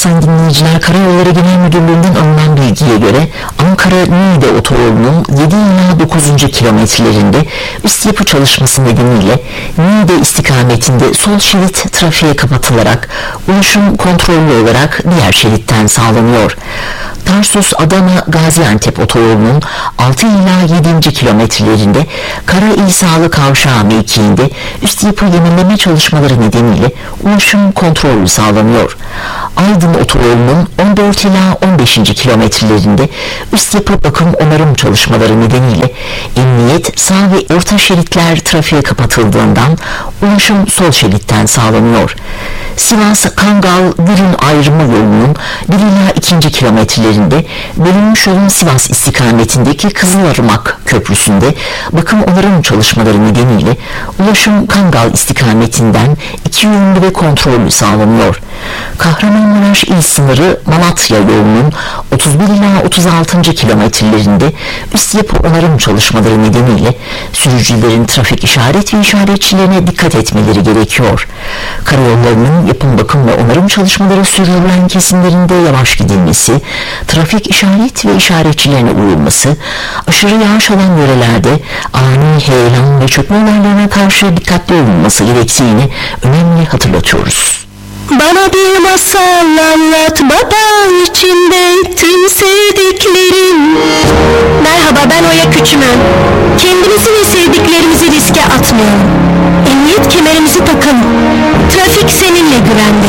Sayın dinleyiciler, Karayolları Genel Müdürlüğü'nden alınan bilgiye göre Ankara-Niğde otoyolunun 7 ila 9. kilometrelerinde üst yapı çalışması nedeniyle Niğde istikametinde sol şerit trafiğe kapatılarak ulaşım kontrollü olarak diğer şeritten sağlanıyor. Tarsus-Adana-Gaziantep otoyolunun 6 ila 7. kilometrelerinde Kara İsalı Kavşağı mevkiinde üst yapı yenileme çalışmaları nedeniyle ulaşım kontrollü sağlanıyor. Aydın otoyolunun 14 ila 15. kilometrelerinde üst yapı bakım onarım çalışmaları nedeniyle emniyet sağ ve orta şeritler trafiğe kapatıldığından ulaşım sol şeritten sağlanıyor. Sivas-Kangal-Gürün ayrımı yolunun 1 ila 2. kilometrelerinde bölünmüş yolun Sivas istikametindeki Kızılırmak Köprüsü'nde bakım onarım çalışmaları nedeniyle ulaşım Kangal istikametinden 2 yönlü ve kontrollü sağlanıyor. Kahramanmaraş il sınırı Malatya yolunun 31 ila 36. kilometrelerinde üst yapı onarım çalışmaları nedeniyle sürücülerin trafik işaret ve işaretçilerine dikkat etmeleri gerekiyor. Karayollarının yapım bakım ve onarım çalışmaları sürdürülen kesimlerinde yavaş gidilmesi, trafik işaret ve işaretçilerine uyulması, aşırı yağış alan yörelerde ani heyelan ve çökme olaylarına karşı dikkatli olunması gerektiğini önemli hatırlatıyoruz. Bana bir masal anlat baba, içinde tüm sevdiklerim. Merhaba, ben Oya Küçümen. Kendimizi ve sevdiklerimizi riske atmayalım. Emniyet kemerimizi takalım. Trafik seninle güvende.